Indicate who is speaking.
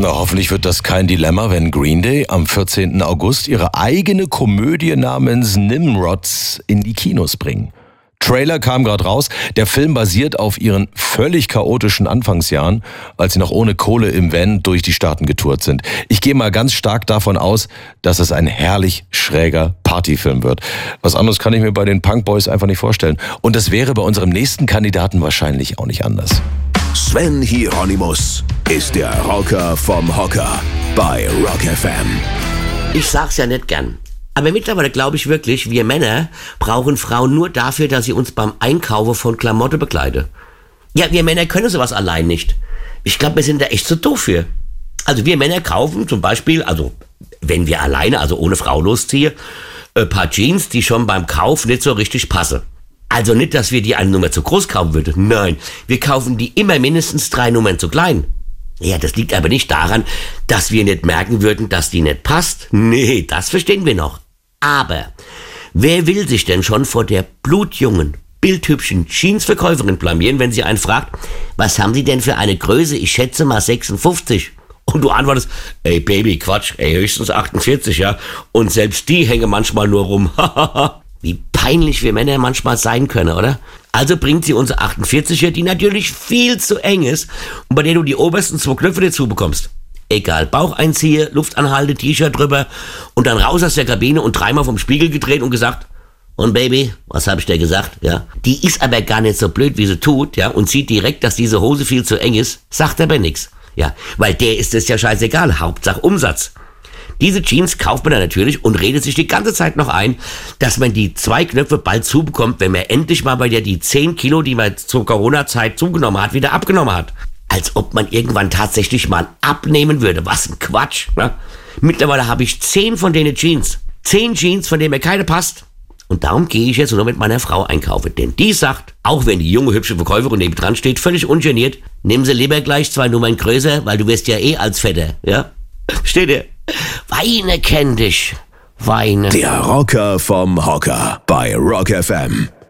Speaker 1: Na, hoffentlich wird das kein Dilemma, wenn Green Day am 14. August ihre eigene Komödie namens Nimrods in die Kinos bringen. Trailer kam gerade raus. Der Film basiert auf ihren völlig chaotischen Anfangsjahren, als sie noch ohne Kohle im Van durch die Staaten getourt sind. Ich gehe mal ganz stark davon aus, dass es ein herrlich schräger Partyfilm wird. Was anderes kann ich mir bei den Punkboys einfach nicht vorstellen. Und das wäre bei unserem nächsten Kandidaten wahrscheinlich auch nicht anders.
Speaker 2: Sven Hieronymus ist der Rocker vom Hocker bei Rock FM.
Speaker 3: Ich sag's ja nicht gern. Aber mittlerweile glaube ich wirklich, wir Männer brauchen Frauen nur dafür, dass sie uns beim Einkaufen von Klamotte begleiten. Ja, wir Männer können sowas allein nicht. Ich glaube, wir sind da echt zu doof für. Also wir Männer kaufen zum Beispiel, also wenn wir alleine, also ohne Frau losziehen, ein paar Jeans, die schon beim Kauf nicht so richtig passen. Also nicht, dass wir die eine Nummer zu groß kaufen würden. Nein, wir kaufen die immer mindestens 3 Nummern zu klein. Ja, das liegt aber nicht daran, dass wir nicht merken würden, dass die nicht passt. Nee, das verstehen wir noch. Aber wer will sich denn schon vor der blutjungen, bildhübschen Jeansverkäuferin blamieren, wenn sie einen fragt, was haben Sie denn für eine Größe? Ich schätze mal 56. Und du antwortest, ey Baby, Quatsch, ey, höchstens 48, ja. Und selbst die hängen manchmal nur rum. Wie peinlich wir Männer manchmal sein können, oder? Also bringt sie unsere 48er, die natürlich viel zu eng ist und bei der du die obersten 2 Knöpfe dazu bekommst. Egal, Bauch einziehe, Luft anhalte, T-Shirt drüber und dann raus aus der Kabine und 3-mal vom Spiegel gedreht und gesagt, und Baby, was hab ich dir gesagt, ja? Die ist aber gar nicht so blöd, wie sie tut, ja, und sieht direkt, dass diese Hose viel zu eng ist, sagt aber nix, ja, weil der ist es ja scheißegal, Hauptsache Umsatz. Diese Jeans kauft man dann natürlich und redet sich die ganze Zeit noch ein, dass man die 2 Knöpfe bald zubekommt, wenn man endlich mal bei der die 10 Kilo, die man zur Corona-Zeit zugenommen hat, wieder abgenommen hat. Als ob man irgendwann tatsächlich mal abnehmen würde. Was ein Quatsch. Ne? Mittlerweile habe ich 10 von denen Jeans. 10 Jeans, von denen mir keine passt. Und darum gehe ich jetzt nur mit meiner Frau einkaufen. Denn die sagt, auch wenn die junge, hübsche Verkäuferin nebendran steht, völlig ungeniert, nimm sie lieber gleich 2 Nummern größer, weil du wirst ja eh als Vetter. Ja? Steht ihr? Weine kenn dich. Weine.
Speaker 2: Der Rocker vom Hocker bei Rock FM.